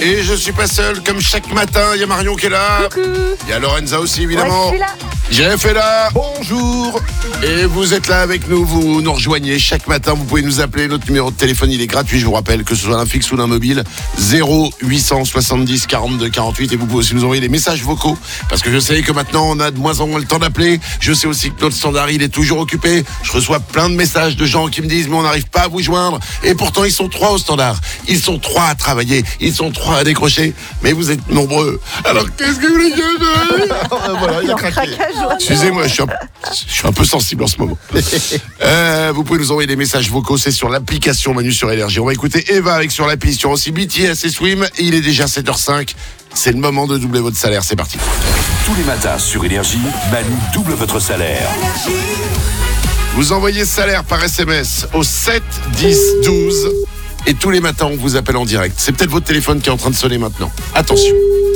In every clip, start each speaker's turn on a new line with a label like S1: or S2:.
S1: Et je suis pas seul, comme chaque matin, il y a Marion qui est là.
S2: Coucou.
S1: Il y a Lorenza aussi, évidemment.
S2: Ouais, je suis là.
S1: Jeff est là. Bonjour. Et vous êtes là avec nous, vous nous rejoignez chaque matin. Vous pouvez nous appeler, notre numéro de téléphone, il est gratuit, je vous rappelle, que ce soit un fixe ou un mobile. 0870 42 48. Et vous pouvez aussi nous envoyer des messages vocaux. Parce que je sais que maintenant, on a de moins en moins le temps d'appeler. Je sais aussi que notre standard, il est toujours occupé. Je reçois plein de messages de gens qui me disent, mais on n'arrive pas à vous joindre. Et pourtant, ils sont 3 au standard. Ils sont 3 à travailler. Ils sont 3 à décrocher. Mais vous êtes nombreux. Alors, qu'est-ce que vous voulez dire?
S3: Voilà, il a craqué.
S1: Excusez-moi, je suis un peu sensible en ce moment. Vous pouvez nous envoyer des messages vocaux, c'est sur l'application Manu sur Énergie. On va écouter Eva avec sur l'appli, sur aussi BTS et Swim. Et il est déjà 7h05. C'est le moment de doubler votre salaire. C'est parti.
S4: Tous les matins sur Énergie, Manu double votre salaire.
S1: Vous envoyez salaire par SMS au 7 10 12. Et tous les matins, on vous appelle en direct. C'est peut-être votre téléphone qui est en train de sonner maintenant. Attention.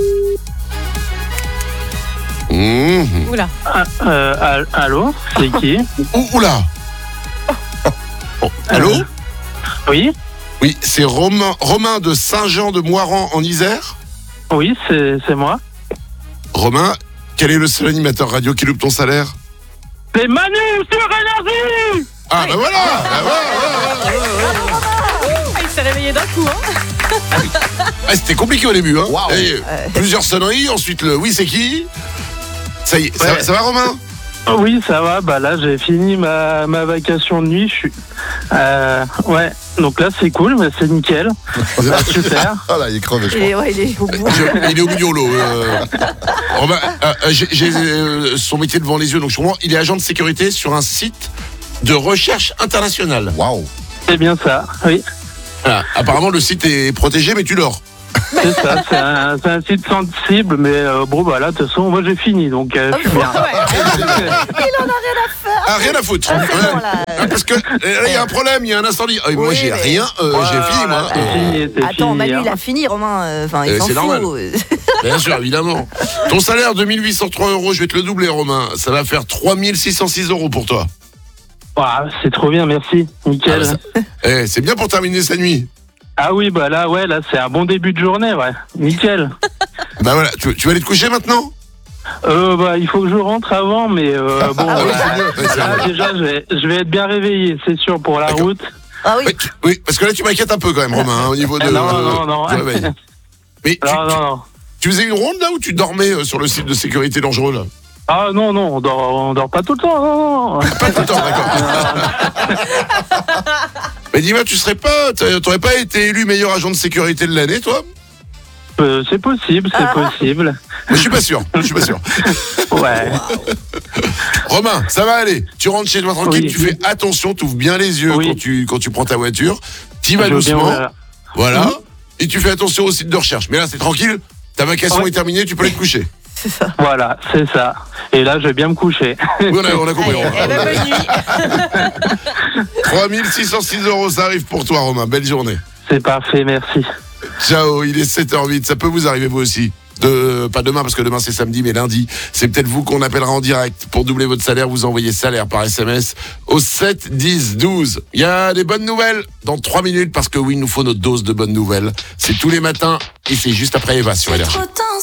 S2: Oula.
S5: Allô, c'est qui?
S1: Oula. Oh, allô?
S5: Oui,
S1: Oui, c'est Romain de Saint-Jean-de-Moiran en Isère.
S5: oui, c'est moi.
S1: Romain, quel est le seul animateur radio qui loupe ton salaire?
S5: C'est Manu sur Énergie.
S1: Ah, bah voilà,
S2: Il s'est réveillé d'un coup, hein.
S1: Ah, c'était compliqué au début, hein.
S3: Waouh.
S1: Et, plusieurs sonneries, ensuite le oui, c'est qui? Ça y est,
S5: Ouais.
S1: ça va Romain?
S5: Oui, ça va. Bah là, j'ai fini ma vacation de nuit. Je suis. Ouais. Donc là, c'est cool, mais c'est nickel. Ah, super.
S3: Ah là, il est crevé, je crois.
S2: Il est au bout.
S1: Il est au mignolo. Romain, j'ai son métier devant les yeux, donc je comprends. Il est agent de sécurité sur un site de recherche internationale.
S3: Waouh.
S5: C'est bien ça. Oui.
S1: Voilà. Apparemment, le site est protégé, mais tu dors.
S5: C'est ça. C'est un site sensible, mais bon, bah là, de toute façon, moi, j'ai fini, donc je suis bien.
S2: Il en a rien à faire.
S1: Ah, rien à foutre.
S2: Ah, c'est bon, là.
S1: Ah, parce que il y a un problème, il y a un incendie. Ah, moi,
S2: Oui,
S1: j'ai
S2: mais-
S1: rien, j'ai fini, moi.
S5: C'est fini, c'est
S2: Attends,
S5: fini,
S2: Manu,
S5: hein.
S2: il a fini, Romain. Enfin, il s'en
S1: c'est
S2: fout.
S1: normal. Bien sûr, évidemment. Ton salaire de 1803 €, je vais te le doubler, Romain. Ça va faire 3606 € pour toi.
S5: Ouah, c'est trop bien, merci. Nickel.
S1: Ah, bah, c'est bien pour terminer sa nuit.
S5: Ah oui, bah là, ouais, là, c'est un bon début de journée, ouais. Nickel.
S1: Bah voilà, tu vas aller te coucher maintenant?
S5: Bah, il faut que je rentre avant, mais bon,
S1: Ah oui,
S5: là,
S1: c'est mieux. Ouais, c'est vrai.
S5: déjà, je vais être bien réveillé, c'est sûr, pour la
S1: D'accord.
S5: route.
S2: Ah oui.
S1: Oui, parce que là, tu m'inquiètes un peu quand même, Romain, hein, au niveau de,
S5: Non.
S1: du réveil. Mais
S5: Non.
S1: tu faisais une ronde là ou tu dormais sur le site de sécurité dangereux là?
S5: Ah non, on dort pas tout le temps, non.
S1: Pas tout le temps, d'accord. Mais dis-moi, t'aurais pas été élu meilleur agent de sécurité de l'année, toi?
S5: C'est possible, c'est possible.
S1: Mais je suis pas sûr.
S5: Ouais.
S1: Romain, ça va aller. Tu rentres chez toi tranquille,
S5: Oui.
S1: tu fais attention, tu ouvres bien les yeux
S5: Oui.
S1: quand tu prends ta voiture. Tu vas
S5: Je veux bien,
S1: doucement.
S5: voilà.
S1: Voilà. Et tu fais attention au site de recherche. Mais là, c'est tranquille. Ta vacation
S5: Ouais.
S1: est terminée, tu peux aller te coucher.
S5: Voilà, c'est ça. Et là, je vais bien me coucher.
S1: Oui, on a compris.
S2: Allez,
S1: Romain.
S2: bonne nuit.
S1: 3606 €, ça arrive pour toi, Romain. Belle journée.
S5: C'est parfait, merci.
S1: Ciao, il est 7h08. Ça peut vous arriver, vous aussi. Pas demain, parce que demain c'est samedi, mais lundi, c'est peut-être vous qu'on appellera en direct. Pour doubler votre salaire, vous envoyez salaire par SMS au 7 10 12. Il y a des bonnes nouvelles dans 3 minutes, parce que oui, il nous faut notre dose de bonnes nouvelles. C'est tous les matins, et c'est juste après Eva sur Énergie.
S6: Trop tard,